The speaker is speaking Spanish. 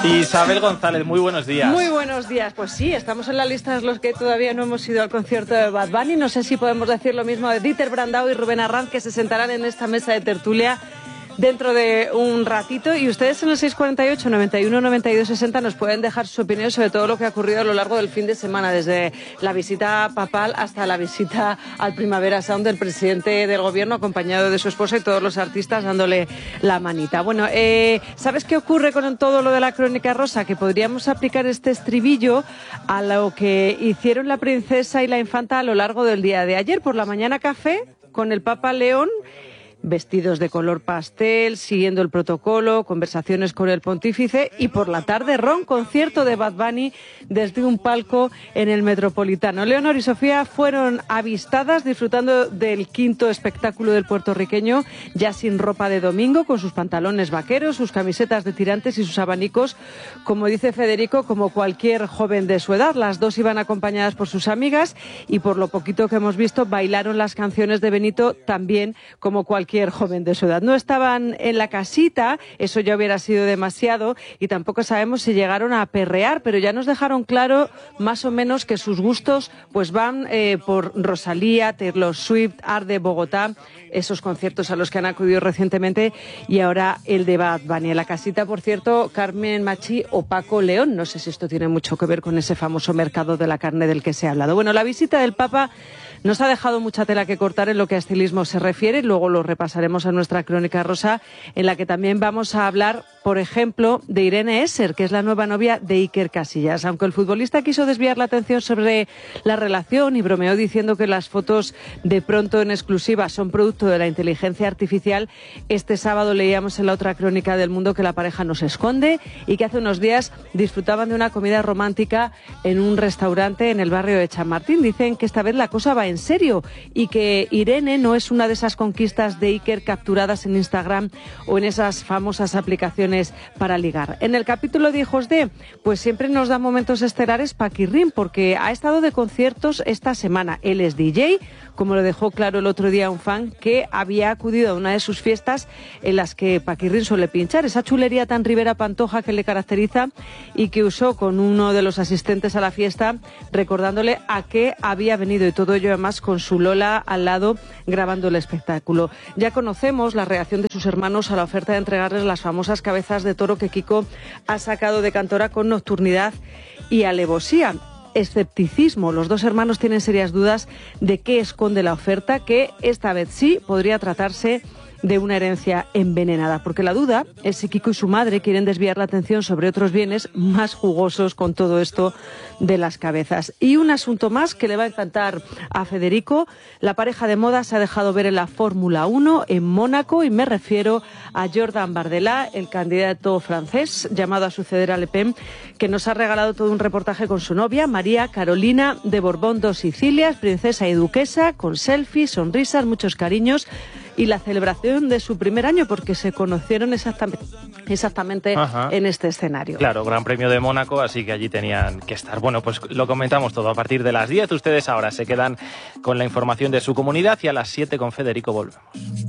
Isabel González, muy buenos días. Muy buenos días. Pues sí, estamos en la lista de los que todavía no hemos ido al concierto de Bad Bunny. No sé si podemos decir lo mismo de Dieter Brandao y Rubén Arranz, que se sentarán en esta mesa de tertulia dentro de un ratito. Y ustedes en el 648 91 92 60 nos pueden dejar sus opiniones sobre todo lo que ha ocurrido a lo largo del fin de semana, desde la visita papal hasta la visita al Primavera Sound del presidente del gobierno, acompañado de su esposa y todos los artistas dándole la manita. Bueno, ¿sabes qué ocurre con todo lo de la Crónica Rosa? Que podríamos aplicar este estribillo a lo que hicieron la princesa y la infanta a lo largo del día de ayer. Por la mañana café con el Papa León, vestidos de color pastel, siguiendo el protocolo, conversaciones con el pontífice, y por la tarde ron, concierto de Bad Bunny desde un palco en el Metropolitano. Leonor y Sofía fueron avistadas disfrutando del quinto espectáculo del puertorriqueño, ya sin ropa de domingo, con sus pantalones vaqueros, sus camisetas de tirantes y sus abanicos, como dice Federico, como cualquier joven de su edad. Las dos iban acompañadas por sus amigas y, por lo poquito que hemos visto, bailaron las canciones de Benito también como cualquier joven de su edad. No estaban en la casita, eso ya hubiera sido demasiado, y tampoco sabemos si llegaron a perrear, pero ya nos dejaron claro más o menos que sus gustos pues van por Rosalía, Taylor Swift, Art de Bogotá, esos conciertos a los que han acudido recientemente, y ahora el de Bad Bunny. En la casita, por cierto, Carmen Machi o Paco León. No sé si esto tiene mucho que ver con ese famoso mercado de la carne del que se ha hablado. Bueno, la visita del Papa nos ha dejado mucha tela que cortar en lo que a estilismo se refiere. Luego lo repasaremos en nuestra Crónica Rosa, en la que también vamos a hablar, por ejemplo, de Irene Esser, que es la nueva novia de Iker Casillas. Aunque el futbolista quiso desviar la atención sobre la relación y bromeó diciendo que las fotos de pronto en exclusiva son producto de la inteligencia artificial, este sábado leíamos en la otra crónica del Mundo que la pareja no se esconde y que hace unos días disfrutaban de una comida romántica en un restaurante en el barrio de Chamartín. Dicen que esta vez la cosa va en serio y que Irene no es una de esas conquistas de Iker capturadas en Instagram o en esas famosas aplicaciones para ligar. En el capítulo de Hijos de, pues siempre nos da momentos estelares Paquirrín, porque ha estado de conciertos esta semana. Él es DJ, como lo dejó claro el otro día un fan que había acudido a una de sus fiestas en las que Paquirrín suele pinchar, esa chulería tan Rivera Pantoja que le caracteriza, y que usó con uno de los asistentes a la fiesta, recordándole a qué había venido, y todo ello además con su Lola al lado grabando el espectáculo. Ya conocemos la reacción de sus hermanos a la oferta de entregarles las famosas cabezas de toro que Kiko ha sacado de Cantora con nocturnidad y alevosía. Escepticismo. Los dos hermanos tienen serias dudas de qué esconde la oferta, que esta vez sí podría tratarse de una herencia envenenada, porque la duda es si Kiko y su madre quieren desviar la atención sobre otros bienes más jugosos con todo esto de las cabezas. Y un asunto más que le va a encantar a Federico: la pareja de moda se ha dejado ver en la Fórmula 1 en Mónaco, y me refiero a Jordan Bardella, el candidato francés llamado a suceder a Le Pen, que nos ha regalado todo un reportaje con su novia María Carolina de Borbón dos Sicilias, princesa y duquesa, con selfies, sonrisas, muchos cariños y la celebración de su primer año, porque se conocieron exactamente en este escenario. Claro, Gran Premio de Mónaco, así que allí tenían que estar. Bueno, pues lo comentamos todo a partir de las 10. Ustedes ahora se quedan con la información de su comunidad y a las 7 con Federico volvemos.